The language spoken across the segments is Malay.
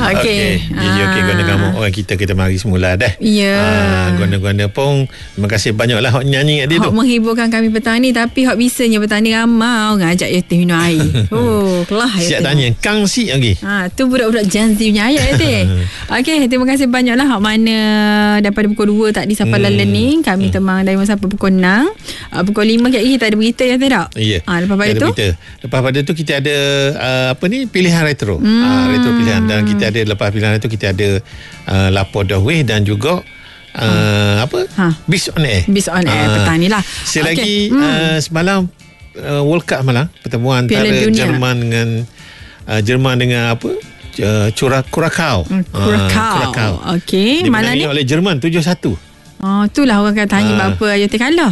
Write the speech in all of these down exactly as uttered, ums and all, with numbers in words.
Okey. Jadi okey guna gamuk orang kita kita mari semula dah. Ya. Ah, guna-guna pun terima kasih banyaklah hok nyanyi kat dia tu. Hok menghiburkan kami petang ni, tapi hok bisanya petang ni ramai orang ajak Yati minum air. Oh, kelah Yati. Siap tanya kang si lagi. Ha, tu budak-budak Gen Z punya ayat Yati. Okey, terima kasih banyaklah hok mana daripada pukul dua tadi sampai hmm. learning kami hmm. temang dari sampai pukul enam. Uh, pukul lima kali kita ada berita ya tak? Ya. Ha, lepas pada tu berita. Lepas pada tu kita ada uh, apa ni pilihan retro. Hmm. Uh, retro pilihan dan kita ada lepas pilihan itu kita ada uh, lapor dahweh dan juga uh, hmm. apa? Ha. Bis on air. Bis on air uh, petang ni lah. Sekali okay. lagi hmm. uh, semalam uh, World Cup malam pertemuan Piala antara Dunia. Jerman dengan uh, Jerman dengan apa? Uh, Curacao. Curacao. Curacao. Okey, mana ni? Oleh Jerman tujuh satu. Oh, itulah orang akan tanya uh. berapa Yati kalah.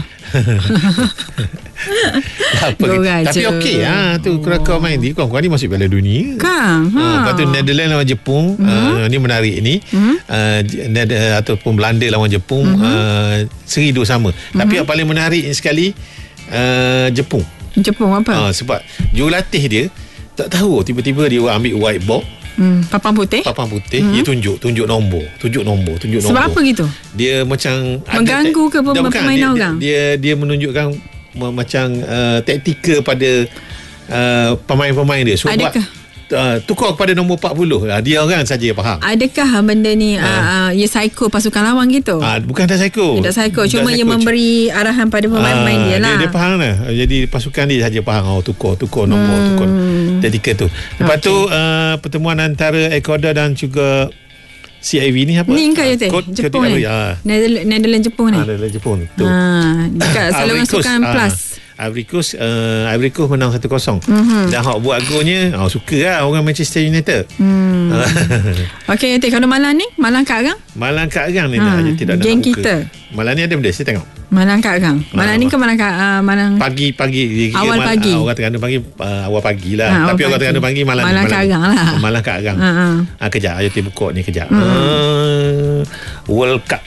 Tapi okey ah tu Curacao main di kau ni masuk Piala Dunia. Kan. Ha. Uh, lepas tu Netherlands lawan Jepun. Uh-huh. Uh, ni menarik ni. Uh-huh. Uh, ataupun Belanda lawan Jepun uh-huh. uh, seri dua sama. Uh-huh. Tapi yang paling menarik sekali uh, Jepun. Jepun apa? Uh, sebab jurulatih dia tak tahu tiba-tiba dia ambil whiteboard. Hmm, papan putih. Papan putih. Hmm. Dia tunjuk, tunjuk nombor, tunjuk nombor, tunjuk nombor. Sebab apa gitu? Dia macam mengganggu ke permainan orang? Dia, dia dia menunjukkan macam uh, taktikal pada uh, pemain-pemain dia. So, adakah buat, uh, tukar kepada nombor empat puluh. Uh, dia orang saja yang faham. Adakah benda ni uh. Uh, uh, ia psycho pasukan lawan gitu? Uh, bukan dah psycho. Tidak psycho, cuma ia memberi arahan pada pemain-pemain uh, dia lah. Dia, dia faham lah. Jadi pasukan dia saja faham. Oh, tukar, tukar nombor, hmm. tukar taktikal tu. Lepas okay. tu uh, pertemuan antara Ecuador dan juga C I V ni apa? Ni kan ya Jepun ni. Ha. Netherlands Jepun ni. Ha, Netherlands Jepun tu. Ha, dekat saluran sukan plus. Ivory Coast uh, Ivory Coast menang satu kosong. Mm-hmm. Dan hak buat golnya oh, suka lah orang Manchester United. Hmm. Okey, kalau malam ni Malang Kak Arang? Malang Kak Arang ni ha. nak tidak nak geng buka. Kita. Malam ni ada benda saya tengok. Malang Kak Arang. Malam ha, ni ke Malang Kak uh, Malang pagi pagi awal mal, pagi. Uh, orang Terengganu pagi uh, awal pagi lah. Ha, tapi orang Terengganu pagi malam Malang Kak Arang lah. Malang Kak Arang. Ha, ha. Ha, kejap ayo tiba buka ni kejap. Hmm. Uh, World Cup.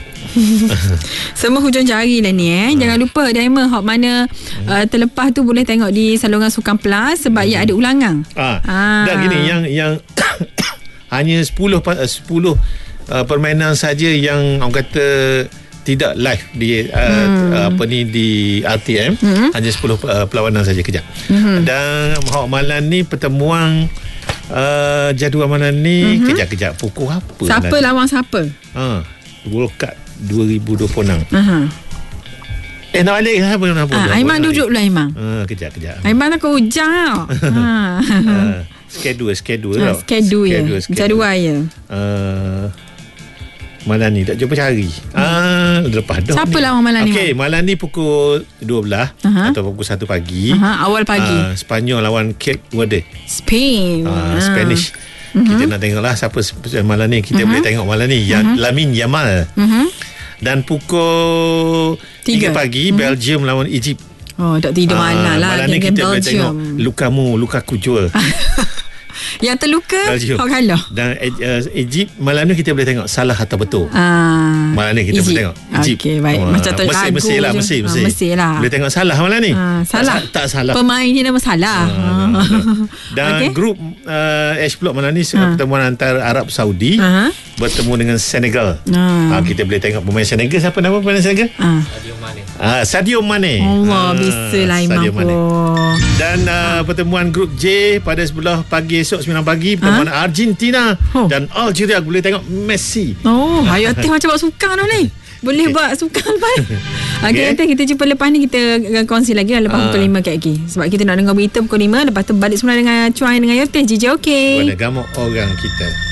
Semua hujung jari lah ni eh. Hmm. Jangan lupa Diamond hot mana hmm. uh, terlepas tu boleh tengok di saluran Sukan Plus sebab hmm. ia ada ulangan. Ah. ah. Dan gini yang yang hanya sepuluh sepuluh uh, permainan saja yang orang kata tidak live di uh, hmm. uh, apa ni di R T M. Hmm. Hanya sepuluh uh, perlawanan saja kejap. Hmm. Dan hot malam ni pertemuan uh, jadual malam ni hmm. kejap-kejap pukul apa? Siapa nanti? Lawan siapa? Ha, World Cup dua ribu dua puluh enam. Uh-huh. Eh nak balik siapa nak apa? Ah, Aiman duduk pula Aiman. Ha, kejap kejap. Aiman takut hujan tau. ha. uh, schedule schedule ha, tau. Schedule ya. Jadual ya. Uh, malam ni tak jumpa cari. Ah, hmm. lepas dah. Siapa lawan malam ni? Okey, malam ni pukul dua belas uh-huh. atau pukul satu pagi. Uh-huh. Awal pagi. Uh, Sepanyol lawan Cape Verde. Spain. Uh, uh. Spanish. Uh-huh. Kita nak tengoklah siapa malam ni. Kita uh-huh. boleh tengok malam ni uh-huh. Lamine Yamal. Uh-huh. Dan pukul tiga pagi uh-huh. Belgium lawan Egypt. Oh, tak tidur uh, malam lah. Malam ni kita Belgium. Boleh tengok Lukaku Lukaku jual. Yang terluka Belgium. Kau kalah. Dan uh, Egypt malam ni kita boleh tengok salah atau betul. Ah, malam ni kita Egypt. Boleh tengok Egypt. Okey, baik. Oh, macam tu lagu. Mesti lah, mesti, mesti. Ah, mesti lah. Boleh tengok salah malam ni. Ah, salah. Tak, tak salah. Pemain ni nama salah. Ah, ah. Dan okay. grup uh, H Block malam ni ah. pertemuan antara Arab Saudi uh-huh. bertemu dengan Senegal. Ah. Ah, kita boleh tengok pemain Senegal. Siapa nama pemain Senegal? Ah. Sadio Mane. Ah, Sadio Mane. Allah, ah, bisa lah Imam pun. Dan uh, pertemuan grup J pada sebelah pagi esok sembilan pagi pertemuan ha? Argentina oh. dan Algeria. Boleh tengok Messi. Oh, ayo teh macam buat sukan tu ni. Boleh okay. buat sukan lepas ni. Okey, okay. kita jumpa lepas ni, kita kongsi lagi lah lepas uh. pukul lima kat lagi. Sebab kita nak dengar berita pukul lima, lepas tu balik semula dengan Cuai dengan Yoteh. J J okey. Pada gamuk orang kita.